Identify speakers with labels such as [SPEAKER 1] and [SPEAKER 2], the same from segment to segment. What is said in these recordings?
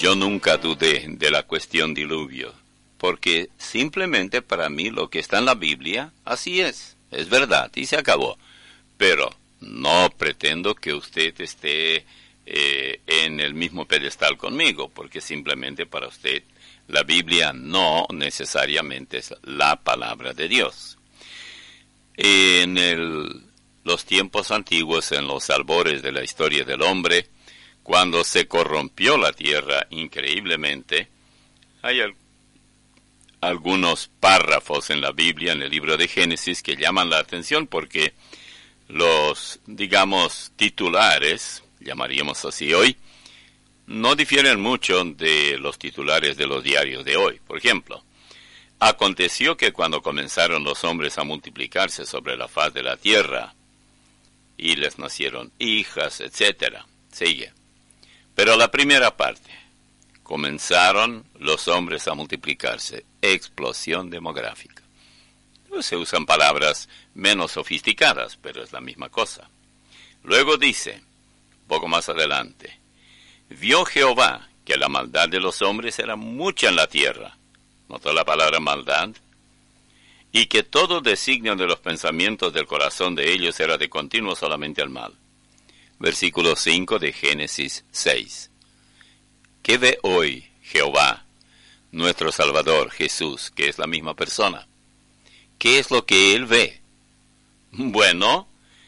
[SPEAKER 1] Yo nunca dudé de la cuestión diluvio, porque simplemente para mí lo que está en la Biblia, así es verdad, y se acabó. Pero no pretendo que usted esté en el mismo pedestal conmigo, porque simplemente para usted la Biblia no necesariamente es la palabra de Dios. Los tiempos antiguos, en los albores de la historia del hombre, cuando se corrompió la tierra increíblemente, hay algunos párrafos en la Biblia, en el libro de Génesis, que llaman la atención porque los, digamos, titulares, llamaríamos así hoy, no difieren mucho de los titulares de los diarios de hoy. Por ejemplo, aconteció que cuando comenzaron los hombres a multiplicarse sobre la faz de la tierra, y les nacieron hijas, etc. Sigue. Pero la primera parte, comenzaron los hombres a multiplicarse, explosión demográfica. Se usan palabras menos sofisticadas, pero es la misma cosa. Luego dice, poco más adelante, vio Jehová que la maldad de los hombres era mucha en la tierra. ¿Notó la palabra maldad? Y que todo designio de los pensamientos del corazón de ellos era de continuo solamente el mal. Versículo 5 de Génesis 6. ¿Qué ve hoy Jehová, nuestro Salvador Jesús, que es la misma persona? ¿Qué es lo que él ve? Bueno,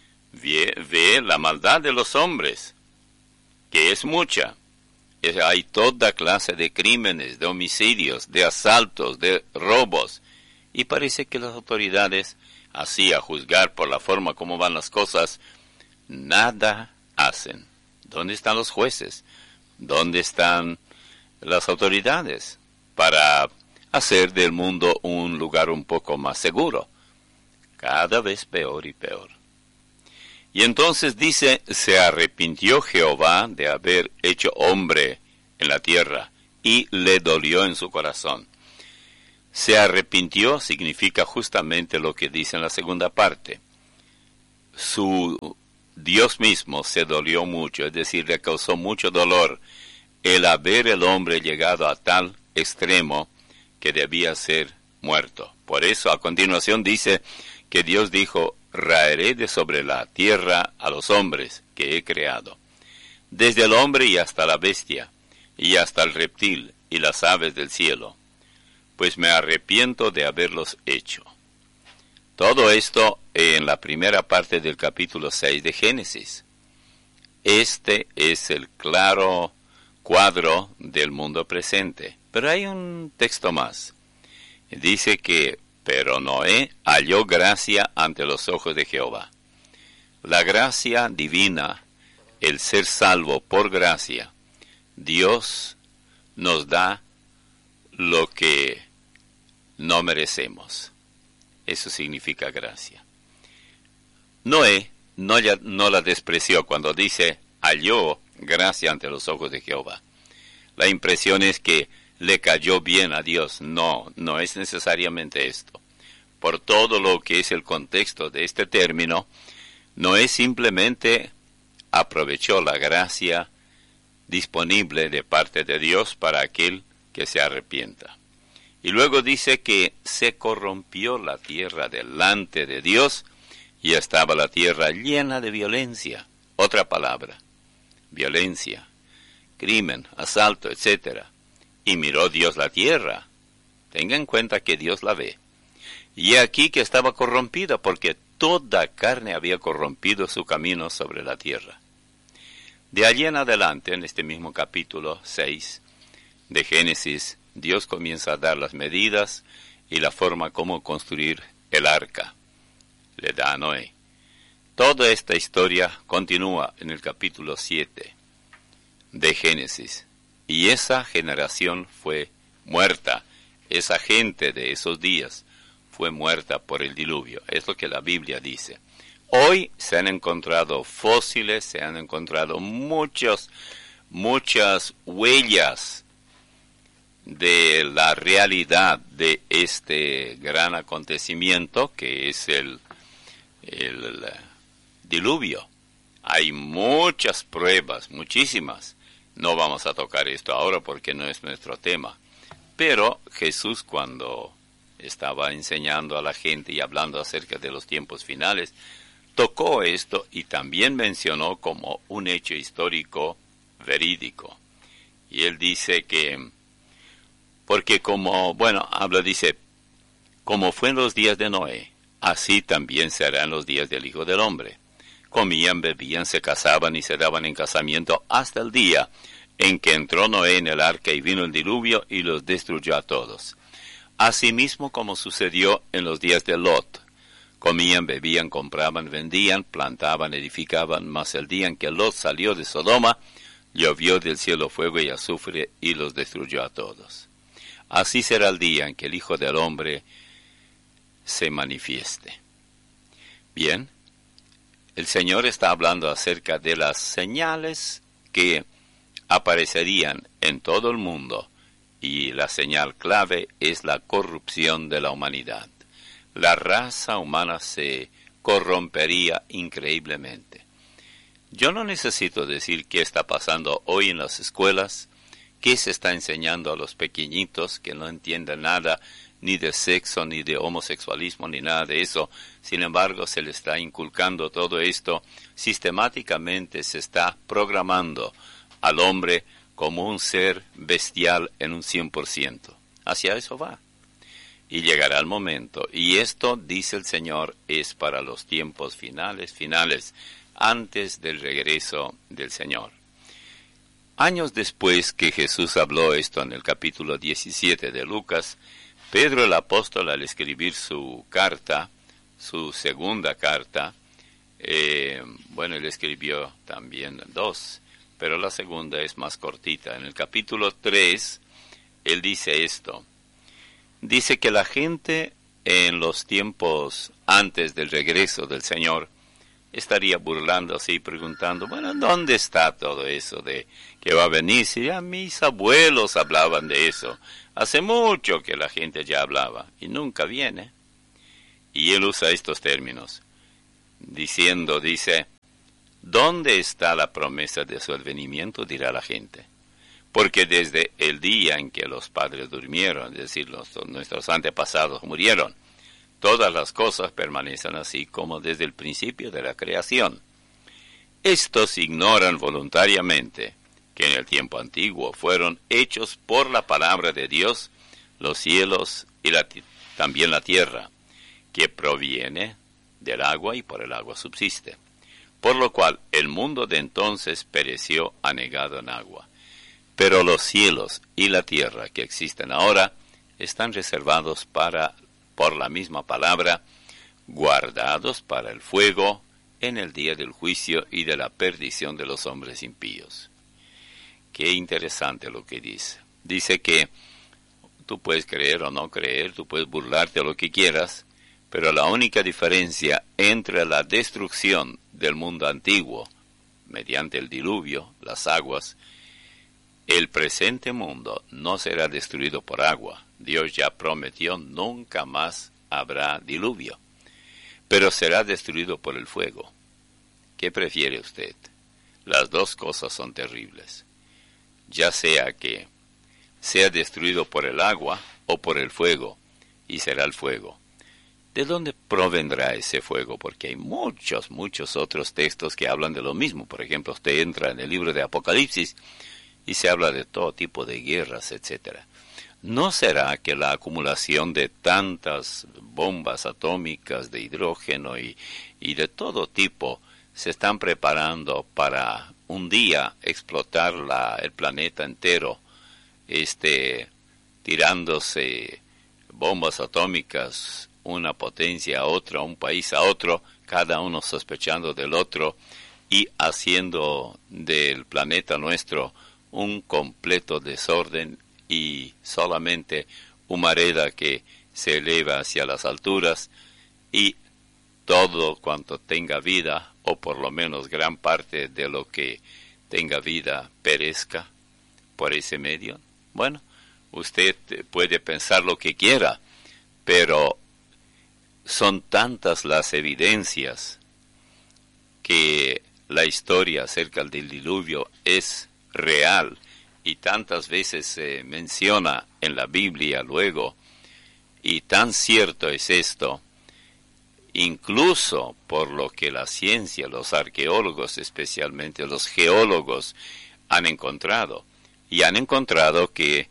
[SPEAKER 1] ve la maldad de los hombres, que es mucha. Hay toda clase de crímenes, de homicidios, de asaltos, de robos. Y parece que las autoridades, así a juzgar por la forma como van las cosas, nada hacen. ¿Dónde están los jueces? ¿Dónde están las autoridades para hacer del mundo un lugar un poco más seguro? Cada vez peor y peor. Y entonces dice, se arrepintió Jehová de haber hecho hombre en la tierra, y le dolió en su corazón. Se arrepintió significa justamente lo que dice en la segunda parte. Su Dios mismo se dolió mucho, es decir, le causó mucho dolor el haber el hombre llegado a tal extremo que debía ser muerto. Por eso a continuación dice que Dios dijo, raeré de sobre la tierra a los hombres que he creado, desde el hombre y hasta la bestia, y hasta el reptil y las aves del cielo, pues me arrepiento de haberlos hecho. Todo esto en la primera parte del capítulo 6 de Génesis. Este es el claro cuadro del mundo presente. Pero hay un texto más. Dice que, pero Noé halló gracia ante los ojos de Jehová. La gracia divina, el ser salvo por gracia, Dios nos da lo que no merecemos. Eso significa gracia. Noé no la despreció cuando dice, halló gracia ante los ojos de Jehová. La impresión es que le cayó bien a Dios. No es necesariamente esto. Por todo lo que es el contexto de este término, Noé simplemente aprovechó la gracia disponible de parte de Dios para aquel que se arrepienta. Y luego dice que se corrompió la tierra delante de Dios y estaba la tierra llena de violencia. Otra palabra, violencia, crimen, asalto, etc. Y miró Dios la tierra. Tenga en cuenta que Dios la ve. Y aquí que estaba corrompida porque toda carne había corrompido su camino sobre la tierra. De allí en adelante, en este mismo capítulo 6 de Génesis, Dios comienza a dar las medidas y la forma como construir el arca. Le da a Noé. Toda esta historia continúa en el capítulo 7 de Génesis. Y esa generación fue muerta. Esa gente de esos días fue muerta por el diluvio. Es lo que la Biblia dice. Hoy se han encontrado fósiles, se han encontrado muchas huellas de la realidad de este gran acontecimiento que es el diluvio. Hay muchas pruebas, muchísimas, No vamos a tocar esto ahora porque no es nuestro tema. Pero Jesús, cuando estaba enseñando a la gente y hablando acerca de los tiempos finales, tocó esto y también mencionó como un hecho histórico verídico. Y él dice que, porque dice, como fue en los días de Noé, así también será en los días del Hijo del Hombre. Comían, bebían, se casaban y se daban en casamiento hasta el día en que entró Noé en el arca y vino el diluvio y los destruyó a todos. Asimismo como sucedió en los días de Lot. Comían, bebían, compraban, vendían, plantaban, edificaban, mas el día en que Lot salió de Sodoma, llovió del cielo fuego y azufre y los destruyó a todos. Así será el día en que el Hijo del Hombre se manifieste. Bien, el Señor está hablando acerca de las señales que aparecerían en todo el mundo, y la señal clave es la corrupción de la humanidad. La raza humana se corrompería increíblemente. Yo no necesito decir qué está pasando hoy en las escuelas, qué se está enseñando a los pequeñitos que no entienden nada, ni de sexo, ni de homosexualismo, ni nada de eso. Sin embargo, se le está inculcando todo esto. Sistemáticamente se está programando al hombre como un ser bestial en un 100%. Hacia eso va. Y llegará el momento. Y esto, dice el Señor, es para los tiempos finales, antes del regreso del Señor. Años después que Jesús habló esto en el capítulo 17 de Lucas, Pedro el apóstol, al escribir su carta, su segunda carta, él escribió también 2, pero la segunda es más cortita. En el capítulo 3, él dice esto. Dice que la gente en los tiempos antes del regreso del Señor estaría burlándose y preguntando, ¿dónde está todo eso de que va a venir? Si ya mis abuelos hablaban de eso. Hace mucho que la gente ya hablaba y nunca viene. Y él usa estos términos, dice, ¿dónde está la promesa de su advenimiento? Dirá la gente. Porque desde el día en que los padres durmieron, es decir, nuestros antepasados murieron, todas las cosas permanecen así como desde el principio de la creación. Estos ignoran voluntariamente que en el tiempo antiguo fueron hechos por la palabra de Dios los cielos y también la tierra, que proviene del agua y por el agua subsiste. Por lo cual el mundo de entonces pereció anegado en agua. Pero los cielos y la tierra que existen ahora están reservados por la misma palabra, guardados para el fuego en el día del juicio y de la perdición de los hombres impíos. Qué interesante lo que dice. Dice que tú puedes creer o no creer, tú puedes burlarte de lo que quieras, pero la única diferencia entre la destrucción del mundo antiguo, mediante el diluvio, las aguas, el presente mundo no será destruido por agua. Dios ya prometió, nunca más habrá diluvio, pero será destruido por el fuego. ¿Qué prefiere usted? Las dos cosas son terribles. Ya sea que sea destruido por el agua o por el fuego, y será el fuego. ¿De dónde provendrá ese fuego? Porque hay muchos otros textos que hablan de lo mismo. Por ejemplo, usted entra en el libro de Apocalipsis y se habla de todo tipo de guerras, etc. ¿No será que la acumulación de tantas bombas atómicas de hidrógeno y de todo tipo se están preparando para un día explotar el planeta entero, tirándose bombas atómicas, una potencia a otra, un país a otro, cada uno sospechando del otro y haciendo del planeta nuestro un completo desorden y solamente humareda que se eleva hacia las alturas y todo cuanto tenga vida, o por lo menos gran parte de lo que tenga vida, perezca por ese medio? Bueno, usted puede pensar lo que quiera, pero son tantas las evidencias que la historia acerca del diluvio es real, y tantas veces se menciona en la Biblia luego, y tan cierto es esto, incluso por lo que la ciencia, los arqueólogos, especialmente los geólogos, han encontrado. Y han encontrado que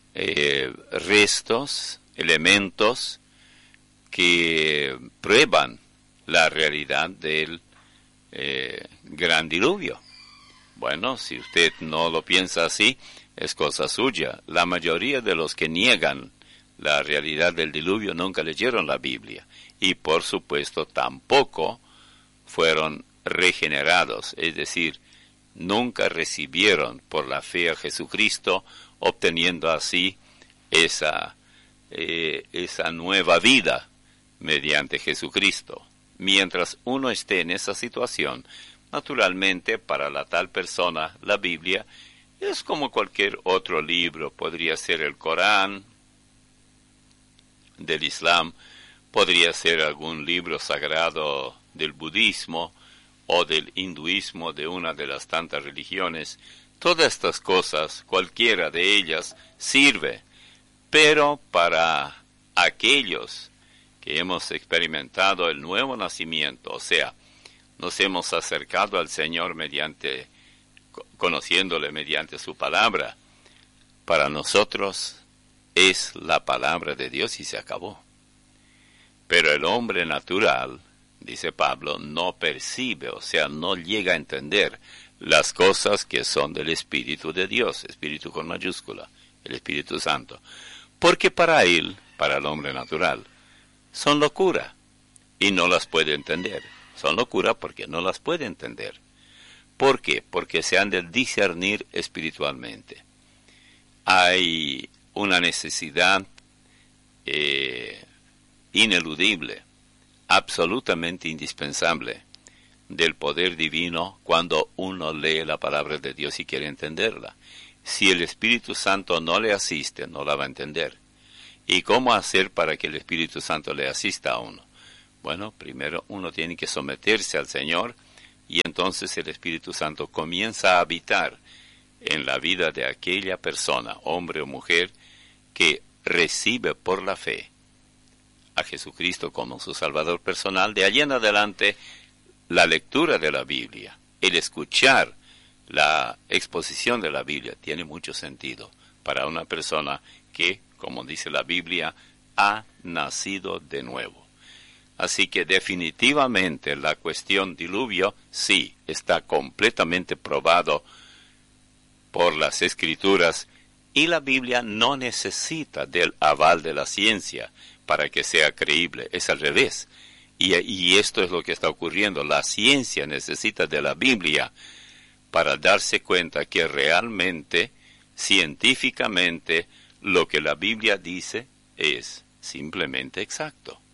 [SPEAKER 1] restos, elementos que prueban la realidad del gran diluvio. Bueno, si usted no lo piensa así, es cosa suya. La mayoría de los que niegan la realidad del diluvio nunca leyeron la Biblia. Y por supuesto tampoco fueron regenerados, es decir, nunca recibieron por la fe a Jesucristo, obteniendo así esa nueva vida mediante Jesucristo. Mientras uno esté en esa situación, naturalmente para la tal persona la Biblia es como cualquier otro libro. Podría ser el Corán del Islam, podría ser algún libro sagrado del budismo o del hinduismo, de una de las tantas religiones. Todas estas cosas, cualquiera de ellas, sirve. Pero para aquellos que hemos experimentado el nuevo nacimiento, o sea, nos hemos acercado al Señor conociéndole mediante su palabra, para nosotros es la palabra de Dios y se acabó. Pero el hombre natural, dice Pablo, no percibe, o sea, no llega a entender las cosas que son del Espíritu de Dios, Espíritu con mayúscula, el Espíritu Santo. Porque para él, para el hombre natural, son locura y no las puede entender. Son locura porque no las puede entender. ¿Por qué? Porque se han de discernir espiritualmente. Hay una necesidad ineludible, absolutamente indispensable, del poder divino cuando uno lee la palabra de Dios y quiere entenderla. Si el Espíritu Santo no le asiste, no la va a entender. ¿Y cómo hacer para que el Espíritu Santo le asista a uno? Bueno, primero uno tiene que someterse al Señor y entonces el Espíritu Santo comienza a habitar en la vida de aquella persona, hombre o mujer, que recibe por la fe a Jesucristo como su Salvador personal. De allí en adelante, la lectura de la Biblia, el escuchar la exposición de la Biblia, tiene mucho sentido para una persona que, como dice la Biblia, ha nacido de nuevo. Así que definitivamente la cuestión diluvio, sí, está completamente probado por las Escrituras, y la Biblia no necesita del aval de la ciencia para que sea creíble, es al revés. Y esto es lo que está ocurriendo. La ciencia necesita de la Biblia para darse cuenta que realmente, científicamente, lo que la Biblia dice es simplemente exacto.